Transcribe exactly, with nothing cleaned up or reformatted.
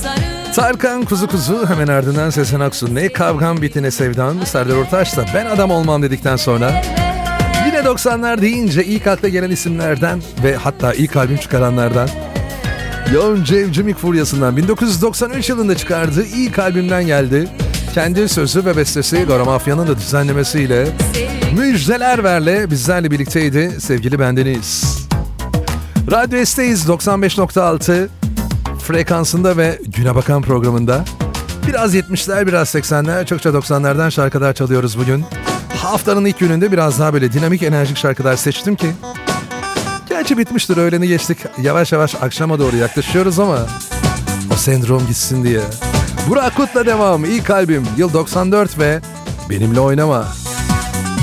Tarkan Kuzu Kuzu, hemen ardından Sezen Aksu Ne Kavgam Bitti Ne Sevdam, Serdar Ortaç da Ben Adam Olmam dedikten sonra yine doksanlar deyince ilk akla gelen isimlerden ve hatta ilk albüm çıkaranlardan Yoğun Cevcimik Furyası'ndan bin dokuz yüz doksan üç yılında çıkardığı ilk albümden geldi. Kendi sözü ve bestesi, Gora Mafya'nın da düzenlemesiyle Müjdeler Ver'le bizlerle birlikteydi sevgili bendeniz. Radyo S'teyiz doksan beş nokta altı frekansında ve Güne Bakan programında. Biraz yetmişler, biraz seksenler, çokça doksanlardan şarkılar çalıyoruz bugün. Haftanın ilk gününde biraz daha böyle dinamik, enerjik şarkılar seçtim ki. Gerçi bitmiştir, öğleni geçtik. Yavaş yavaş akşama doğru yaklaşıyoruz ama o sendrom gitsin diye. Burak Kut'la devam. İlk albüm yıl doksan dört ve Benimle Oynama.